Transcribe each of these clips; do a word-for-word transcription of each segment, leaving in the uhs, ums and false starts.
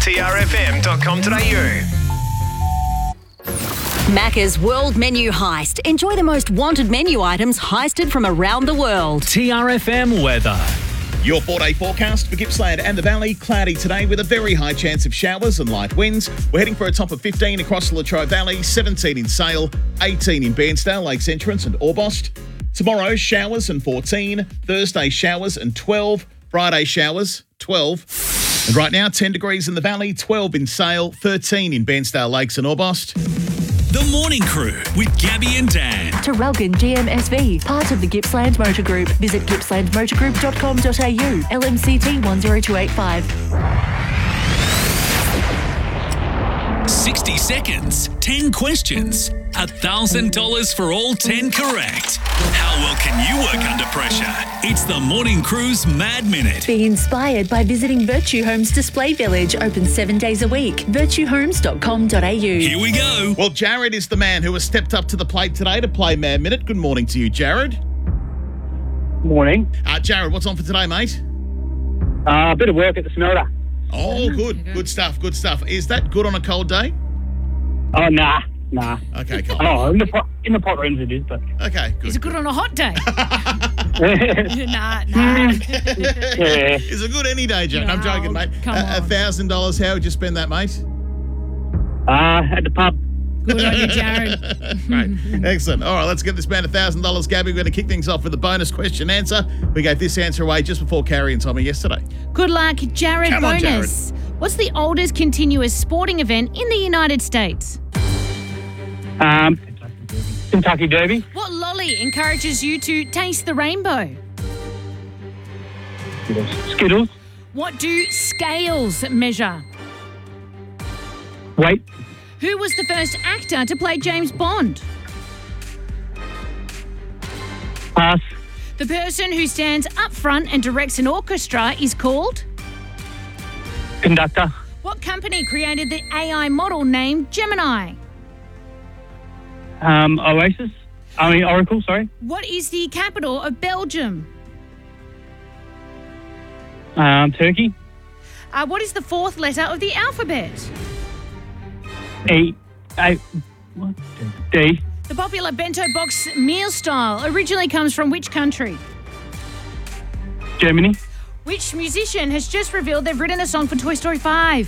t r f m dot com dot a u. Macca's World Menu Heist. Enjoy the most wanted menu items heisted from around the world. T R F M weather. Your four-day forecast for Gippsland and the Valley. Cloudy today with a very high chance of showers and light winds. We're heading for a top of fifteen across the Latrobe Valley, seventeen in Sale, eighteen in Bairnsdale, Lakes Entrance and Orbost. Tomorrow, showers and fourteen. Thursday, showers and twelve. Friday, showers, twelve. And right now, ten degrees in the Valley, twelve in Sale, thirteen in Bairnsdale, Lakes and Orbost. The Morning Crew with Gabby and Dan. Traralgon G M S V, part of the Gippsland Motor Group. Visit gippsland motor group dot com dot a u. L M C T one zero two eight five. sixty seconds, ten questions, one thousand dollars for all ten correct. How well can you work under pressure? It's the Morning Crew's Mad Minute. Be inspired by visiting Virtue Homes Display Village, open seven days a week. virtue homes dot com dot a u. Here we go. Well, Jared is the man who has stepped up to the plate today to play Mad Minute. Good morning to you, Jared. Morning. Uh, Jared, what's on for today, mate? Uh, a bit of work at the smelter. Oh, good. Good stuff, good stuff. Is that good on a cold day? Oh, nah, nah. Okay, cool. Oh, in the pot, in the pot rooms it is, but Okay, good. Is it good on a hot day? yeah. nah, nah. Is it good any day, Jared? I'm No, joking, mate. come A on. thousand dollars. How would you spend that, mate? Uh, at the pub. Good on you, Jared. Right. Excellent. All right, let's get this man a thousand dollars. Gabby, we're going to kick things off with a bonus question answer. We gave this answer away just before Carrie and Tommy yesterday. Good luck, Jared. Come on, bonus. What's the oldest continuous sporting event in the United States? Um, Kentucky Derby. What lolly encourages you to taste the rainbow? Skittles. What do scales measure? Wait. Who was the first actor to play James Bond? Pass. The person who stands up front and directs an orchestra is called? Conductor. What company created the A I model named Gemini? Um, Oasis. I mean, Oracle, sorry. What is the capital of Belgium? Um, Turkey. Uh, what is the fourth letter of the alphabet? E. A. What? D. The popular bento box meal style originally comes from which country? Germany. Which musician has just revealed they've written a song for Toy Story five?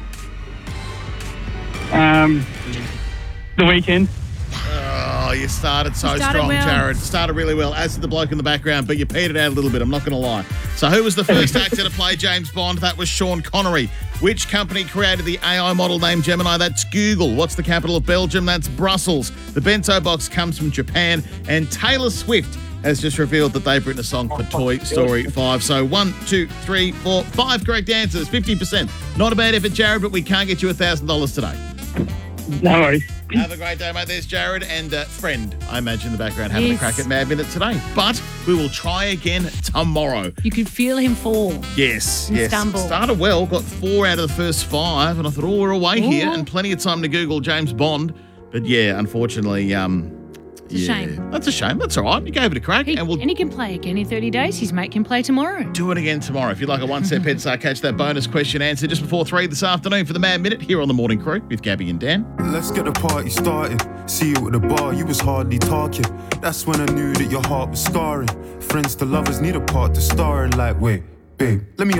Um, The Weeknd. Oh, you started so You started strong, well. Jared. Started really well, as did the bloke in the background, but you petered out a little bit, I'm not going to lie. So who was the first actor to play James Bond? That was Sean Connery. Which company created the A I model named Gemini? That's Google. What's the capital of Belgium? That's Brussels. The bento box comes from Japan. And Taylor Swift has just revealed that they've written a song for Toy Story five. So one, two, three, four, five correct answers, fifty percent. Not a bad effort, Jared, but we can't get you one thousand dollars today. No worries. Have a great day, mate. There's Jared and uh, friend, I imagine, in the background, having Yes. a crack at Mad Minute today. But we will try again tomorrow. You could feel him fall. Yes, And yes. stumble. Started well, got four out of the first five, and I thought, oh, we're away here, Ooh. and plenty of time to Google James Bond. But yeah, unfortunately, um, It's a yeah, shame. That's a shame. That's all right. You gave it a crack, He, and we'll and he can play again in thirty days. His mate can play tomorrow. do it again tomorrow. If you'd like a one-step head start, catch that bonus question answer just before three this afternoon for the Mad Minute here on the Morning Crew with Gabby and Dan. Let's get the party started. See you at the bar, you was hardly talking. That's when I knew that your heart was scarring. Friends to lovers need a part to star in. Like, wait, babe, let me